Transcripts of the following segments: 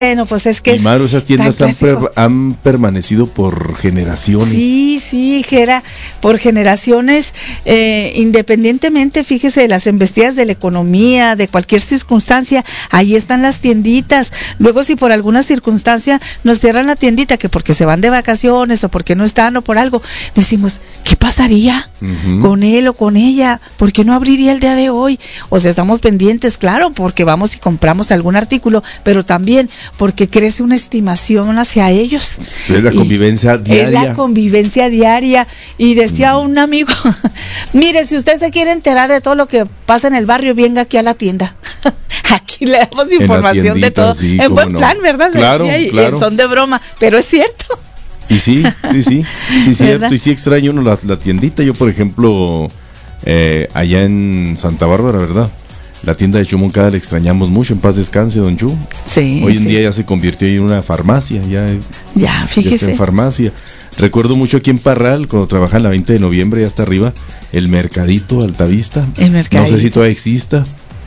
Bueno, pues es que y Maru, esas tiendas han permanecido por generaciones. Sí, Jera, por generaciones, independientemente, fíjese, de las embestidas de la economía, de cualquier circunstancia, ahí están las tienditas. Luego, si por alguna circunstancia nos cierran la tiendita, que porque se van de vacaciones o porque no están o por algo, decimos, ¿qué pasaría con él o con ella? ¿Por qué no abriría el día de hoy? O sea, estamos pendientes, claro, porque vamos y compramos algún artículo, pero también porque crece una estimación hacia ellos. Es la convivencia diaria. Es la convivencia diaria. Y decía un amigo, mire, si usted se quiere enterar de todo lo que pasa en el barrio, venga aquí a la tienda. Aquí le damos información de todo. Sí, en buen plan, ¿verdad? Claro, claro. Son de broma, pero es cierto. Y sí, cierto. Y sí extraño uno la tiendita. Yo, por ejemplo, allá en Santa Bárbara, ¿verdad? La tienda de Chu Moncada la extrañamos mucho. En paz descanse, don Chu. Sí. Hoy en día ya se convirtió en una farmacia. Ya, fíjese. Ya está en farmacia. Recuerdo mucho aquí en Parral, cuando trabajaba en la 20 de noviembre, ya está arriba, el Mercadito Altavista. El Mercadito. No sé si todavía exista.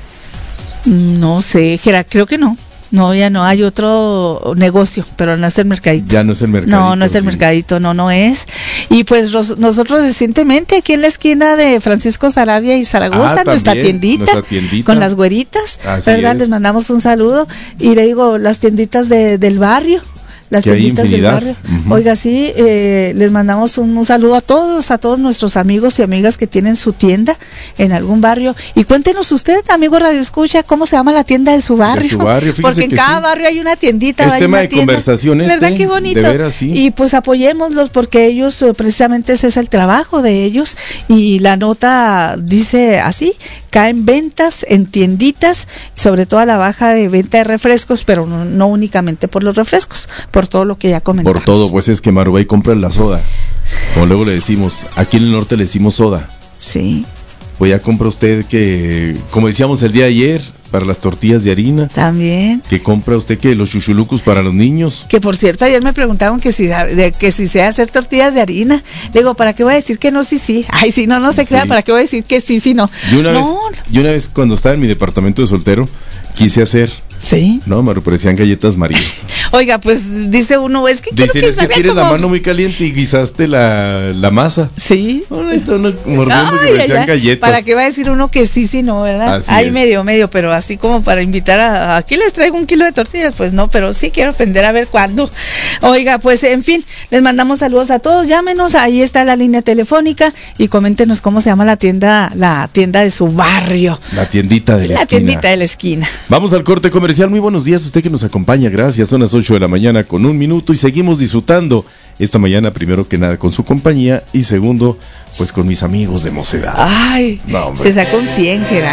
No sé, creo que no. No, ya no, hay otro negocio, pero no es el Mercadito. Ya no es el Mercadito. No es el Mercadito, no es. Y pues nosotros recientemente aquí en la esquina de Francisco Sarabia y Zaragoza, nuestra tiendita, con las güeritas, así ¿verdad? Es. Les mandamos un saludo y le digo, las tienditas del barrio. Las tienditas del barrio. Oiga, sí, les mandamos un saludo a todos nuestros amigos y amigas que tienen su tienda en algún barrio. Y cuéntenos usted, amigo Radio Escucha, cómo se llama la tienda de su barrio. De su barrio, porque en cada barrio hay una tiendita. Es tema de conversación ¿verdad? Qué bonito. De veras, sí. Y pues apoyémoslos porque ellos, precisamente ese es el trabajo de ellos. Y la nota dice así, caen ventas en tienditas, sobre todo a la baja de venta de refrescos, pero no únicamente por los refrescos, por todo lo que ya comentamos. Por todo, pues es que Maru va y compra la soda. Como luego le decimos, aquí en el norte le decimos soda. Sí. Pues ya compra usted que, como decíamos el día de ayer, para las tortillas de harina. También. Que compra usted que los chuchulucos para los niños. Que por cierto, ayer me preguntaron que si sé hacer tortillas de harina. Digo, ¿para qué voy a decir que no, sí? Ay, sí, no se crea, ¿para qué voy a decir que sí, no? Y una vez cuando estaba en mi departamento de soltero, quise hacer. Sí. No, Maru, parecían galletas Marías. Oiga, pues dice uno, es que quiero que es que tienes la mano muy caliente y guisaste la masa. Sí. Ahí está uno mordiendo que parecían galletas. ¿Para qué va a decir uno que sí, no, verdad? Así Hay es. medio, pero así como para invitar aquí les traigo 1 kilo de tortillas, pues no, pero sí quiero aprender a ver cuándo. Oiga, pues en fin, les mandamos saludos a todos, llámenos, ahí está la línea telefónica y coméntenos cómo se llama la tienda de su barrio. La tiendita de la esquina. La tiendita de la esquina. Vamos al corte comercial. Muy buenos días, usted que nos acompaña, gracias. Son las 8 de la mañana con 1 minuto y seguimos disfrutando esta mañana, primero que nada con su compañía y segundo, pues con mis amigos de Mocedad. Ay, no, se sacó un 100, Gerardo.